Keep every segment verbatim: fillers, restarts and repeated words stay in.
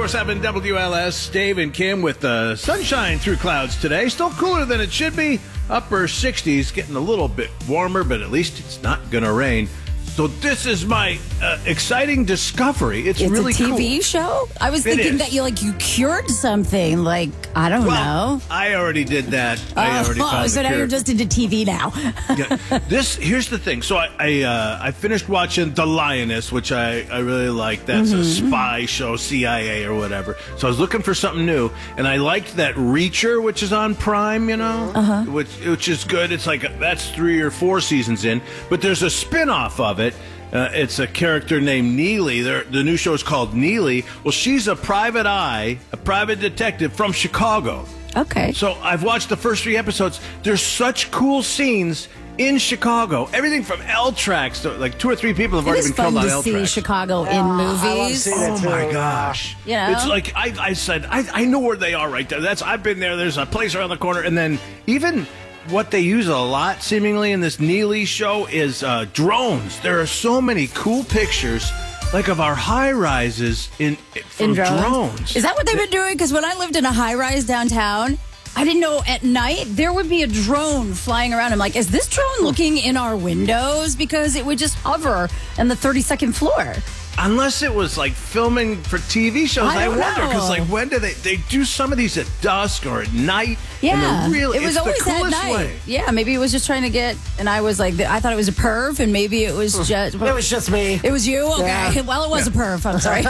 ninety-four point seven W L S, Dave and Kim with the sunshine through clouds today. Still cooler than it should be. Upper sixties, getting a little bit warmer, but at least it's not going to rain. So this is my uh, exciting discovery. It's, it's really a T V cool. show? I was It thinking is. that you like you cured something. Like, I don't Well, know. I already did that. I already oh, found so the now cure. you're just into T V now. Yeah. This here's the thing. So I I, uh, I finished watching The Lioness, which I, I really like. That's Mm-hmm. a spy show, C I A or whatever. So I was looking for something new, and I liked that Reacher, which is on Prime. You know, uh-huh. which which is good. It's like a, that's three or four seasons in, but there's a spin-off of it. Uh, it's a character named Neely. They're, the new show is called Neely. Well, she's a private eye, a private detective from Chicago. Okay. So I've watched the first three episodes. There's such cool scenes in Chicago. Everything from L-Tracks. To, like two or three people have It already is been fun killed on to see L-Tracks. Chicago in I love movies. seeing it Oh too. my gosh! You know? It's like I, I said. I, I know where they are right there. That's I've been there. There's a place around the corner, and then even what they use a lot, seemingly in this Neely show, is uh, drones. There are so many cool pictures, like of our high rises in from In drones. drones. Is that what they've been doing? Because when I lived in a high rise downtown, I didn't know at night there would be a drone flying around. I'm like, is this drone looking in our windows? Because it would just hover on the thirty-second floor. Unless it was like filming for T V shows, I I, don't wonder know. because like when do they they do some of these at dusk or at night? Yeah, and they're really, it was it's always the at coolest night. way. Yeah, maybe it was just trying to get, and I was like, I thought it was a perv, and maybe it was just. It was just me. It was you? Okay. Yeah. Well, it was a perv. I'm sorry.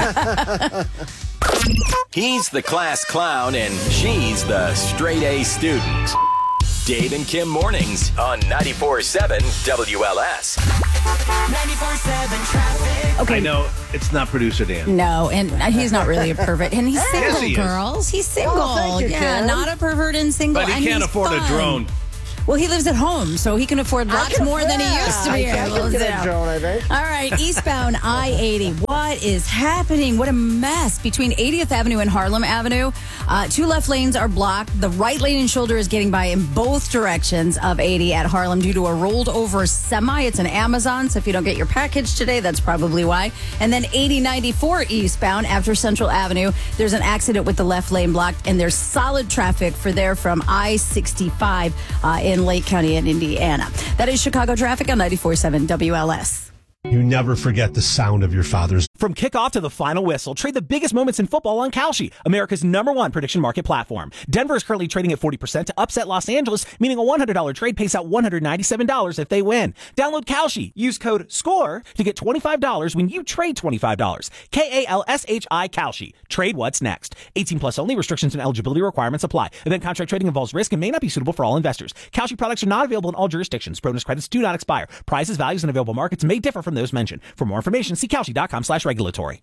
He's the class clown and she's the straight A student. Dave and Kim mornings on ninety-four point seven W L S. ninety-four point seven traffic. Okay. I know it's not producer Dan. No, and he's not really a pervert. And he's single, Yes, he is. girls. He's single. Oh, thank you, yeah, Kim. not a pervert and single. But he and can't he's afford fun. a drone. Well, he lives at home, so he can afford lots can- more than he yeah, used to be I can able to. get a drone, I think. All right, eastbound I eighty. What is happening? What a mess between eightieth Avenue and Harlem Avenue. Uh, two left lanes are blocked. The right lane and shoulder is getting by in both directions of eighty at Harlem due to a rolled over semi. It's an Amazon, so if you don't get your package today, that's probably why. And then eighty ninety-four eastbound after Central Avenue, there's an accident with the left lane blocked, and there's solid traffic for there from I sixty-five uh, in Lake County in Indiana. That is Chicago traffic on ninety-four point seven W L S. You never forget the sound of your father's. From kickoff to the final whistle, trade the biggest moments in football on Kalshi, America's number one prediction market platform. Denver is currently trading at forty percent to upset Los Angeles, meaning a one hundred dollars trade pays out one hundred ninety-seven dollars if they win. Download Kalshi. Use code SCORE to get twenty-five dollars when you trade twenty-five dollars. K A L S H I Kalshi. Trade what's next. eighteen plus only. Restrictions and eligibility requirements apply. Event contract trading involves risk and may not be suitable for all investors. Kalshi products are not available in all jurisdictions. Bonus credits do not expire. Prices, values, and available markets may differ from those mentioned. For more information, see Kalshi.com slash regulatory.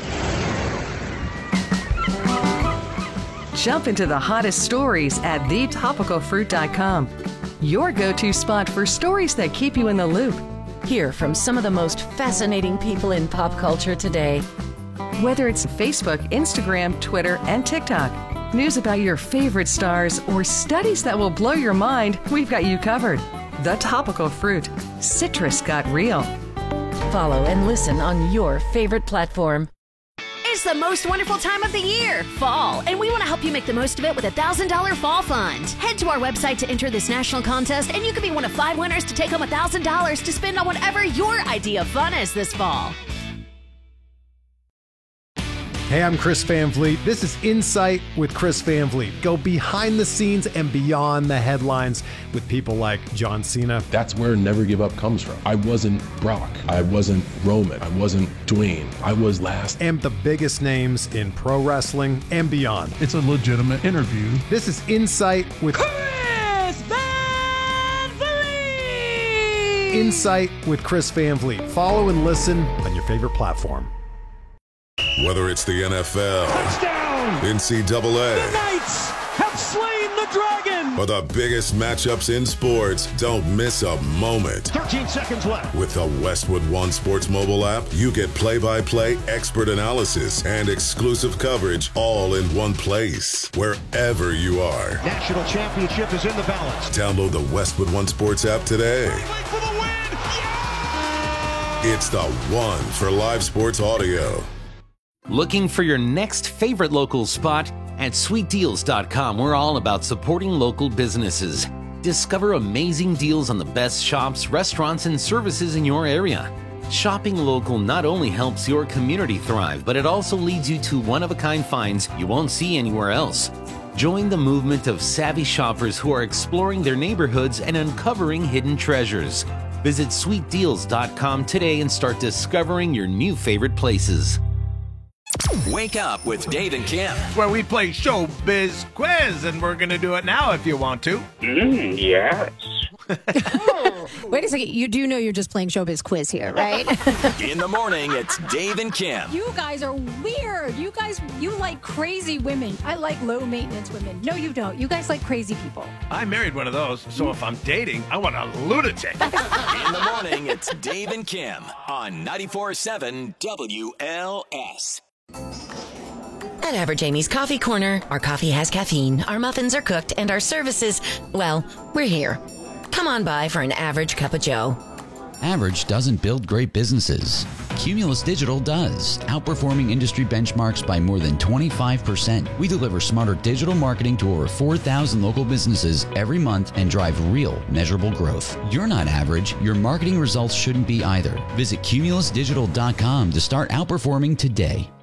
Jump into the hottest stories at the topical fruit dot com. Your go-to spot for stories that keep you in the loop. Hear from some of the most fascinating people in pop culture today. Whether it's Facebook, Instagram, Twitter, and TikTok. News about your favorite stars or studies that will blow your mind, we've got you covered. The Topical Fruit. Citrus got real. Follow and listen on your favorite platform. It's the most wonderful time of the year, fall, and we want to help you make the most of it with a one thousand dollars Fall Fund. Head to our website to enter this national contest, and you could be one of five winners to take home one thousand dollars to spend on whatever your idea of fun is this fall. Hey, I'm Chris Van Vliet. This is Insight with Chris Van Vliet. Go behind the scenes and beyond the headlines with people like John Cena. That's where Never Give Up comes from. I wasn't Brock. I wasn't Roman. I wasn't Dwayne. I was last. And the biggest names in pro wrestling and beyond. It's a legitimate interview. This is Insight with Chris Van Vliet! Insight with Chris Van Vliet. Follow and listen on your favorite platform. Whether it's the N F L, Touchdown! N C double A, The Knights have slain the dragon! or the biggest matchups in sports, don't miss a moment. thirteen seconds left. With the Westwood One Sports mobile app, you get play-by-play expert analysis and exclusive coverage all in one place, wherever you are. National championship is in the balance. Download the Westwood One Sports app today. For the win! It's the one for live sports audio. Looking for your next favorite local spot? At sweet deals dot com, we're all about supporting local businesses. Discover amazing deals on the best shops, restaurants, and services in your area. Shopping local not only helps your community thrive, but it also leads you to one-of-a-kind finds you won't see anywhere else. Join the movement of savvy shoppers who are exploring their neighborhoods and uncovering hidden treasures. Visit sweet deals dot com today and start discovering your new favorite places. Wake up with Dave and Kim. Where we play Showbiz Quiz, and we're going to do it now if you want to. Mm, yes. Wait a second. You do know you're just playing Showbiz Quiz here, right? In the morning, it's Dave and Kim. You guys are weird. You guys, you like crazy women. I like low maintenance women. No, you don't. You guys like crazy people. I married one of those, so if I'm dating, I want a lunatic. In the morning, it's Dave and Kim on ninety-four point seven W L S. At Average Amy's Coffee Corner, our coffee has caffeine, our muffins are cooked, and our services, well, we're here. Come on by for an average cup of joe. Average doesn't build great businesses. Cumulus Digital does, outperforming industry benchmarks by more than twenty-five percent. We deliver smarter digital marketing to over four thousand local businesses every month and drive real, measurable growth. You're not average. Your marketing results shouldn't be either. Visit cumulus digital dot com to start outperforming today.